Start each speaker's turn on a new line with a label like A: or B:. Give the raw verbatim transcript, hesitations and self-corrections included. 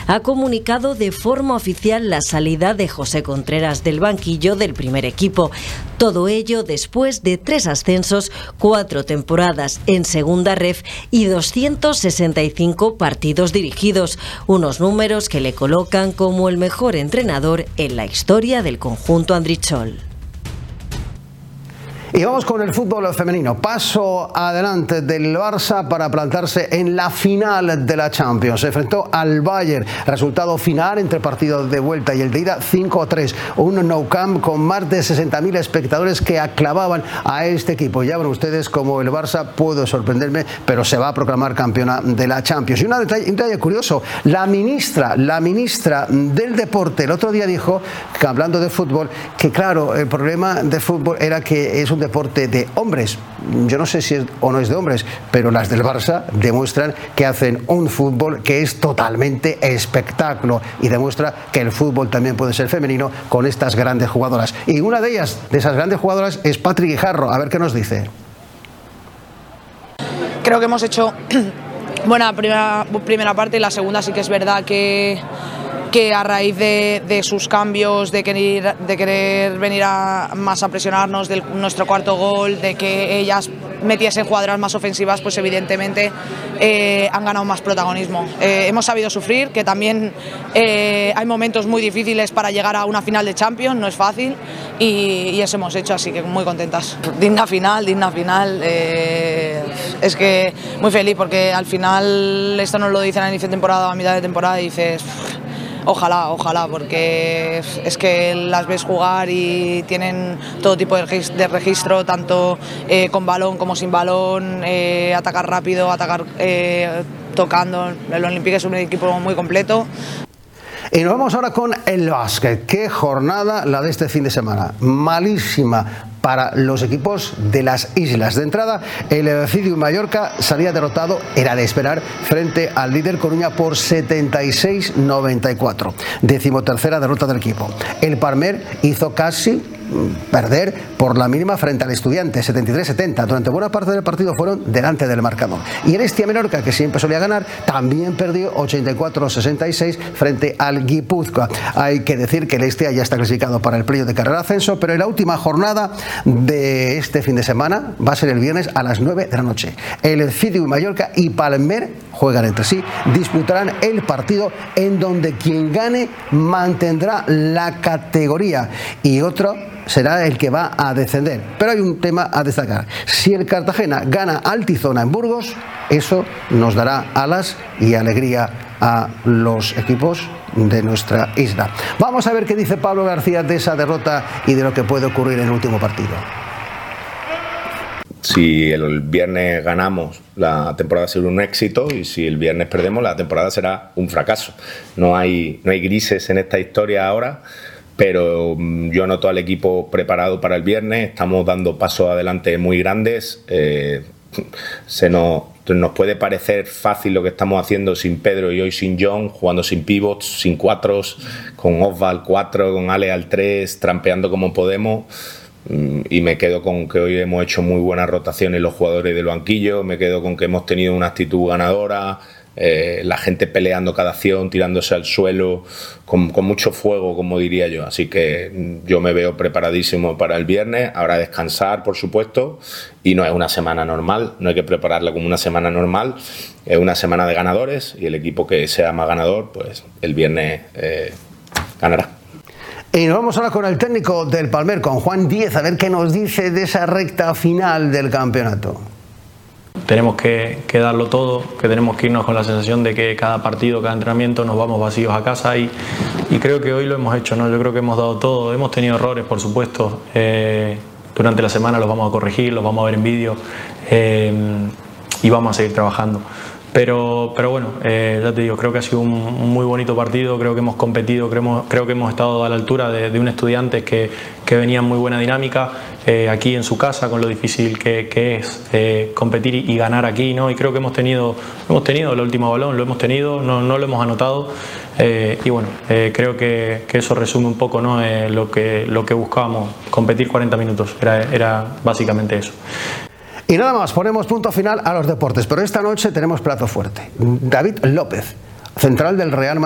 A: ha comunicado de forma oficial la salida de José Contreras del banquillo del primer equipo. Todo ello después de tres ascensos, cuatro temporadas en Segunda Ref y doscientos sesenta y cinco partidos dirigidos, unos números que le colocan como el mejor entrenador en la historia del conjunto andrichol.
B: Y vamos con el fútbol femenino. Paso adelante del Barça para plantarse en la final de la Champions. Se enfrentó al Bayern. Resultado final entre partidos de vuelta y el de ida cinco a tres. Un Nou Camp con más de sesenta mil espectadores que aclamaban a este equipo. Ya ven ustedes como el Barça puede sorprenderme, pero se va a proclamar campeona de la Champions. Y una detalle, un detalle curioso. La ministra, la ministra del Deporte el otro día dijo, que hablando de fútbol, que claro, el problema de fútbol era que es un deporte de hombres. Yo no sé si es o no es de hombres, pero las del Barça demuestran que hacen un fútbol que es totalmente espectáculo y demuestra que el fútbol también puede ser femenino con estas grandes jugadoras. Y una de ellas, de esas grandes jugadoras, es Patri Guijarro. A ver qué nos dice.
C: Creo que hemos hecho buena primera, primera parte y la segunda sí que es verdad que que a raíz de, de sus cambios, de querer, de querer venir a, más a presionarnos, de nuestro cuarto gol, de que ellas metiesen jugadoras más ofensivas, pues evidentemente eh, han ganado más protagonismo. Eh, hemos sabido sufrir, que también eh, hay momentos muy difíciles para llegar a una final de Champions, no es fácil, y, y eso hemos hecho, así que muy contentas. Digna final, digna final, eh, es que muy feliz porque al final esto nos lo dicen a inicio de temporada o a mitad de temporada y dices... Ojalá, ojalá, porque es que las ves jugar y tienen todo tipo de registro, tanto eh, con balón como sin balón, eh, atacar rápido, atacar eh, tocando. El Olympique es un equipo muy completo.
B: Y nos vamos ahora con el básquet. Qué jornada la de este fin de semana. Malísima para los equipos de las islas. De entrada, el Cidium Mallorca salía derrotado, era de esperar, frente al líder Coruña por setenta y seis noventa y cuatro. Decimotercera derrota del equipo. El Palmer hizo casi perder por la mínima frente al Estudiantes, setenta y tres setenta. Durante buena parte del partido fueron delante del marcador. Y el Estia Menorca, que siempre solía ganar, también perdió ochenta y cuatro sesenta y seis frente al Guipúzcoa. Hay que decir que el Estia ya está clasificado para el playoff de carrera ascenso, pero en la última jornada de este fin de semana va a ser el viernes a las nueve de la noche. El Cidium Mallorca y Palmer juegan entre sí, disputarán el partido en donde quien gane mantendrá la categoría y otro será el que va a descender. Pero hay un tema a destacar. Si el Cartagena gana al Tizona en Burgos, eso nos dará alas y alegría a los equipos de nuestra isla. Vamos a ver qué dice Pablo García de esa derrota y de lo que puede ocurrir en el último partido.
D: Si el viernes ganamos, la temporada será un éxito, y si el viernes perdemos, la temporada será un fracaso. No hay, no hay grises en esta historia ahora, pero yo noto al equipo preparado para el viernes. Estamos dando pasos adelante muy grandes. Eh, se nos, nos puede parecer fácil lo que estamos haciendo sin Pedro y hoy sin John, jugando sin pivots, sin cuatros, con Osval cuatro, con Ale al tres, trampeando como podemos. Y me quedo con que hoy hemos hecho muy buenas rotaciones los jugadores del banquillo, me quedo con que hemos tenido una actitud ganadora, eh, la gente peleando cada acción, tirándose al suelo, con, con mucho fuego, como diría yo. Así que yo me veo preparadísimo para el viernes. Habrá descansar, por supuesto, y no es una semana normal, no hay que prepararla como una semana normal, es una semana de ganadores, y el equipo que sea más ganador, pues el viernes eh, ganará.
B: Y nos vamos ahora con el técnico del Palmer, con Juan Díez, a ver qué nos dice de esa recta final del campeonato.
E: Tenemos que, que darlo todo, que tenemos que irnos con la sensación de que cada partido, cada entrenamiento nos vamos vacíos a casa, y, y creo que hoy lo hemos hecho, ¿no? Yo creo que hemos dado todo, hemos tenido errores, por supuesto, eh, durante la semana los vamos a corregir, los vamos a ver en vídeo, eh, y vamos a seguir trabajando. Pero, pero bueno, eh, ya te digo, creo que ha sido un, un muy bonito partido, creo que hemos competido, creo, creo que hemos estado a la altura de, de un Estudiantes que, que venía en muy buena dinámica, eh, aquí en su casa, con lo difícil que, que es eh, competir y, y ganar aquí, ¿no? Y creo que hemos tenido, hemos tenido el último balón, lo hemos tenido, no, no lo hemos anotado, eh, y bueno, eh, creo que, que eso resume un poco, ¿no? eh, lo, que, lo que buscábamos, competir cuarenta minutos, era, era básicamente eso.
B: Y nada más, ponemos punto final a los deportes, pero esta noche tenemos plato fuerte. David López, central del Real Madrid.